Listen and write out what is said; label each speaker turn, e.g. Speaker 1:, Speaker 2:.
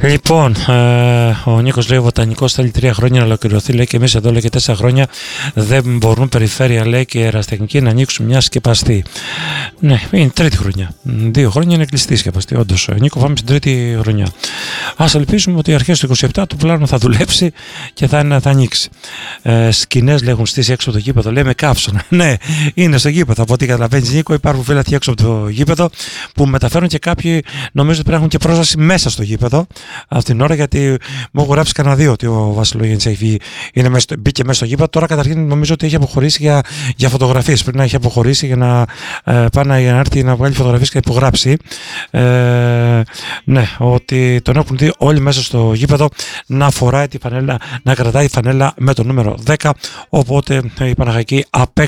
Speaker 1: Λοιπόν, ο Νίκος λέει: ο Βοτανικός θέλει 3 χρόνια να ολοκληρωθεί. Λέει και εμείς εδώ λέει και 4 χρόνια δεν μπορούν περιφέρεια λέει και ερασιτεχνική να ανοίξουν μια σκεπαστή. Ναι, είναι τρίτη χρονιά. 2 χρόνια είναι κλειστή σκεπαστή. Όντως, Νίκο, πάμε στην τρίτη χρονιά. Ας ελπίσουμε ότι αρχές του 27 το πλάνο θα δουλέψει και θα ανοίξει. Σκηνές λέγουν στήσει έξω από το γήπεδο. Λέει με καύσωνα. Ναι, είναι στο γήπεδο. Από ό,τι καταλαβαίνεις, Νίκο, υπάρχουν φύλακοι έξω από το γήπεδο που μεταφέρουν και κάποιοι νομίζω ότι πρέπει να έχουν και πρόσβαση μέσα στο γήπεδο αυτήν την ώρα, γιατί μου έχω γράψει κανένα 2 ότι ο Βασιλογέννης μπήκε μέσα στο γήπεδο. Τώρα καταρχήν νομίζω ότι έχει αποχωρήσει για φωτογραφίες. Πρέπει να έχει αποχωρήσει για να πάνε για να έρθει να βγάλει φωτογραφίες και να υπογράψει. Ναι, ότι τον έχουν δει όλοι μέσα στο γήπεδο να φοράει τη φανέλα, να κρατάει τη φανέλα με το νούμερο 10. Οπότε η Παναχαϊκοί